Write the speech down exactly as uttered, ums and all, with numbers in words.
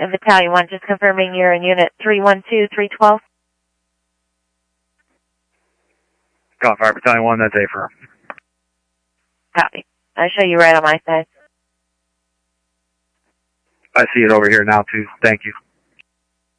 And Battalion one, just confirming you're in unit three one two, three twelve. Golf Fire Battalion one, that's affirm. Copy. I'll show you right on my side. I see it over here now, too. Thank you.